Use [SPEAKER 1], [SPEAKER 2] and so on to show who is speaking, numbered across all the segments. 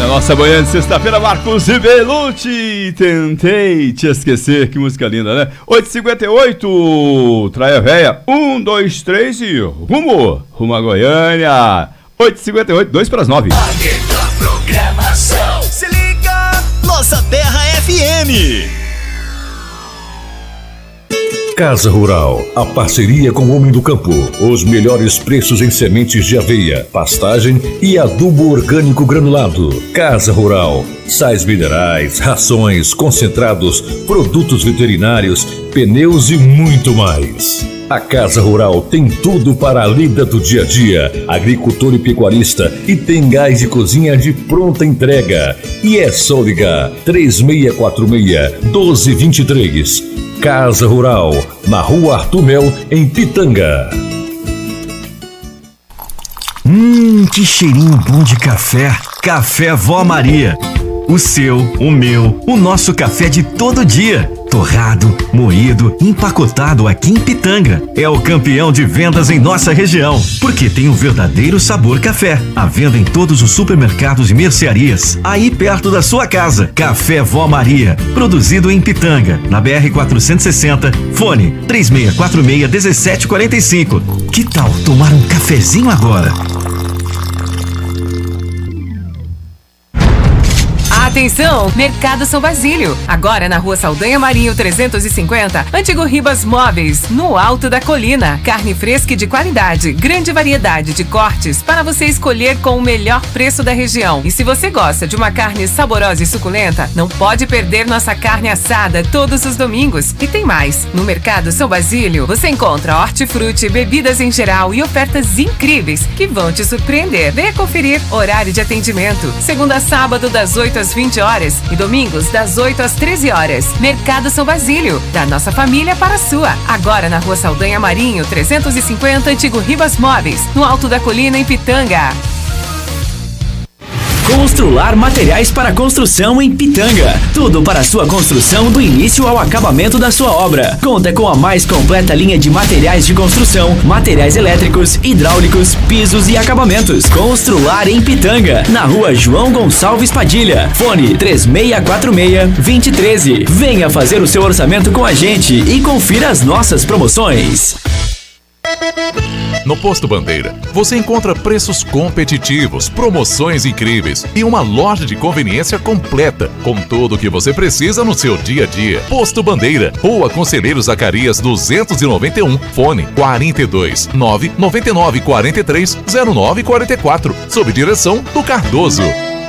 [SPEAKER 1] na nossa manhã de sexta-feira, Marcos e Belucci, tentei te esquecer, que música linda, né? 8h58, Traia Véia, 1, 2, 3 e rumo a Goiânia. 8h58, 2 para as 9.
[SPEAKER 2] A melhor programação. Se liga, Nossa Terra FM.
[SPEAKER 3] Casa Rural, a parceria com o Homem do Campo. Os melhores preços em sementes de aveia, pastagem e adubo orgânico granulado. Casa Rural, sais minerais, rações, concentrados, produtos veterinários, pneus e muito mais. A Casa Rural tem tudo para a lida do dia a dia, agricultor e pecuarista, e tem gás de cozinha de pronta entrega. E é só ligar 3646-1223. Casa Rural, na Rua Arthur Mel, em Pitanga.
[SPEAKER 4] Que cheirinho bom de café. Café Vó Maria. O seu, o meu, o nosso café de todo dia. Torrado, moído, empacotado aqui em Pitanga. É o campeão de vendas em nossa região, porque tem um verdadeiro sabor café. À venda em todos os supermercados e mercearias, aí perto da sua casa. Café Vó Maria, produzido em Pitanga, na BR-460, fone 3646-1745. Que tal tomar um cafezinho agora?
[SPEAKER 5] Atenção, Mercado São Basílio. Agora na Rua Saldanha Marinho 350, Antigo Ribas Móveis, no alto da colina. Carne fresca e de qualidade, grande variedade de cortes para você escolher com o melhor preço da região. E se você gosta de uma carne saborosa e suculenta, não pode perder nossa carne assada todos os domingos. E tem mais, no Mercado São Basílio você encontra hortifruti, bebidas em geral e ofertas incríveis que vão te surpreender. Venha conferir horário de atendimento, segunda a sábado das 8 às 20 horas e domingos das 8 às 13 horas. Mercado São Basílio, da nossa família para a sua. Agora na Rua Saldanha Marinho 350, Antigo Ribas Móveis, no alto da colina em Pitanga.
[SPEAKER 6] Constrular materiais para construção em Pitanga. Tudo para a sua construção do início ao acabamento da sua obra. Conta com a mais completa linha de materiais de construção, materiais elétricos, hidráulicos, pisos e acabamentos. Constrular em Pitanga, na Rua João Gonçalves Padilha. Fone 3646-2013. Venha fazer o seu orçamento com a gente e confira as nossas promoções.
[SPEAKER 7] No Posto Bandeira, você encontra preços competitivos, promoções incríveis e uma loja de conveniência completa, com tudo o que você precisa no seu dia a dia. Posto Bandeira, Rua Conselheiro Zacarias 291, fone 42 999 43 09 44, sob direção do Cardoso.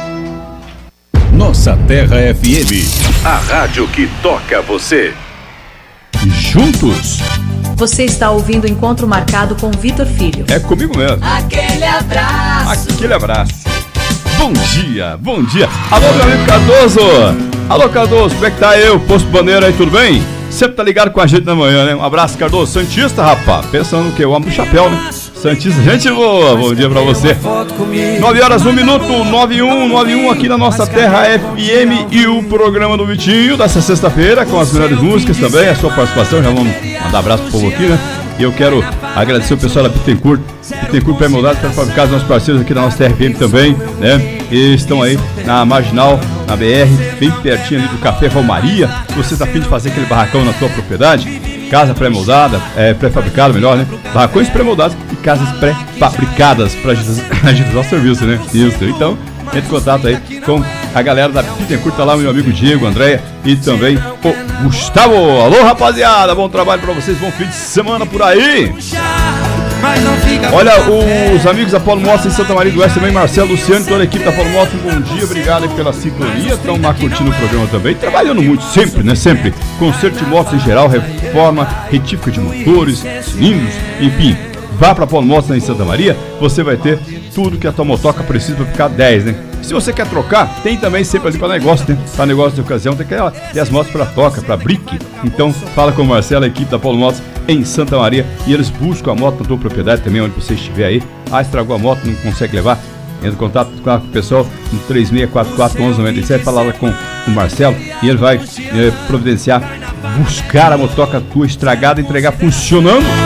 [SPEAKER 3] Nossa Terra FM, a rádio que toca você.
[SPEAKER 1] Juntos.
[SPEAKER 8] Você está ouvindo o Encontro Marcado com Vitor Filho.
[SPEAKER 1] É comigo mesmo.
[SPEAKER 2] Aquele abraço.
[SPEAKER 1] Aquele abraço. Bom dia, bom dia. Alô, meu amigo Cardoso. Alô, Cardoso, como é que tá aí? O Posto Bandeira aí, tudo bem? Sempre tá ligado com a gente na manhã, né? Um abraço, Cardoso. Santista, rapaz. Pensando que eu amo o chapéu, né? Santista, gente boa. Bom dia pra você. 9 horas, 1 minuto, 9:01 aqui na Nossa Terra FM e o programa do Vitinho dessa sexta-feira com as melhores músicas também, a sua participação. Já vamos mandar abraço pro povo aqui, né? E eu quero agradecer o pessoal da Bittencourt Pré-Moldado, Pré-Fabricados, nossos parceiros aqui da Nossa Terra FM também, né? E estão aí na Marginal, na BR, bem pertinho ali do Café Vó Maria. Se você está a fim de fazer aquele barracão na sua propriedade, casa pré-moldada, pré-fabricada, melhor, né? Barracões pré-moldados e casas pré-fabricadas para agilizar o serviço, né? Isso, então, entre em contato aí com a galera da Bittencourt, tá lá meu amigo Diego, Andréia e também o Gustavo. Alô, rapaziada, bom trabalho para vocês, bom fim de semana por aí. Olha, os amigos da Polo Motos em Santa Maria do Oeste também, Marcelo, Luciano, toda a equipe da Polo Motos, bom dia, obrigado aí pela sintonia, estão lá curtindo o programa também, trabalhando muito, sempre, né, sempre, conserto de motos em geral, reforma, retífica de motores, cilindros, enfim, vá pra Polo Motos em Santa Maria, você vai ter tudo que a tua motoca precisa para ficar 10, né? Se você quer trocar, tem também sempre ali para negócio, né? Para negócio de ocasião, tem que ter as motos para toca, para brick. Então, fala com o Marcelo, a equipe da Polo Motos em Santa Maria, e eles buscam a moto na tua propriedade também, onde você estiver aí. Ah, estragou a moto, não consegue levar? Entra em contato com o pessoal no 3644-1197, fala lá com o Marcelo e ele vai providenciar, buscar a motoca tua estragada e entregar funcionando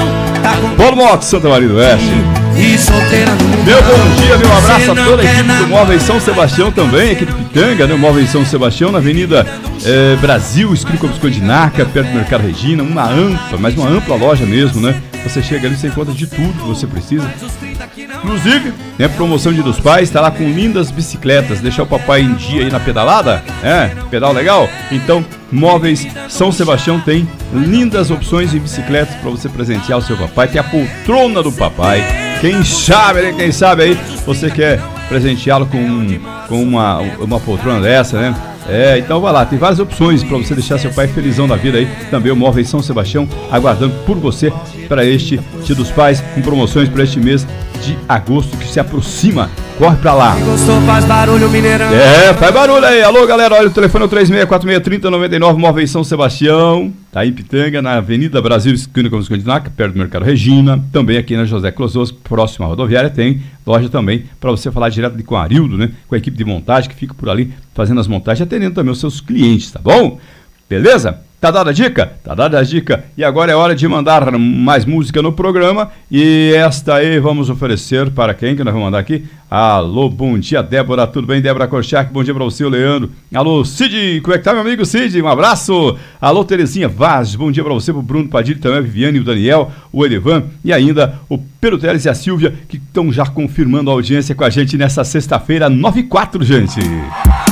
[SPEAKER 1] Paulo Moto, Santa Maria do Oeste. Meu bom dia, meu abraço a toda a equipe do Móveis São Sebastião também, aqui de Pitanga, né? O Móveis São Sebastião, na Avenida Brasil, esquina com o Biscoito de Narca, perto do Mercado Regina, uma ampla loja mesmo, né? Você chega ali e você encontra de tudo que você precisa. Inclusive, né, promoção Dia dos Pais, tá lá com lindas bicicletas. Deixar o papai em dia aí na pedalada, pedal legal? Então, Móveis São Sebastião tem lindas opções de bicicletas para você presentear o seu papai. Tem a poltrona do papai. Quem sabe aí você quer presenteá-lo com uma poltrona dessa, né? Então vai lá, tem várias opções para você deixar seu pai felizão da vida aí. Também o Móveis São Sebastião aguardando por você para este Dia dos Pais, com promoções para este mês de agosto que se aproxima. Corre pra lá.
[SPEAKER 9] Faz barulho, Mineirão.
[SPEAKER 1] Faz barulho aí. Alô, galera, olha, o telefone é o 36463099, Móveis São Sebastião. Tá em Pitanga, na Avenida Brasil, esquina com o Biscoito de Narca, perto do Mercado Regina. Também aqui na José Closos, próximo à rodoviária, tem loja também para você falar direto com o Arildo, né? Com a equipe de montagem que fica por ali fazendo as montagens, atendendo também os seus clientes, tá bom? Beleza? Tá dada a dica? Tá dada a dica. E agora é hora de mandar mais música no programa. E esta aí vamos oferecer para quem que nós vamos mandar aqui? Alô, bom dia, Débora. Tudo bem, Débora Korchak? Bom dia para você, o Leandro. Alô, Cid. Como é que tá, meu amigo Cid? Um abraço. Alô, Terezinha Vaz. Bom dia para você, pro Bruno Padilha, também a Viviane, o Daniel, o Elivan e ainda o Pedro Teles e a Silvia, que estão já confirmando a audiência com a gente nessa sexta-feira, 9h04, gente.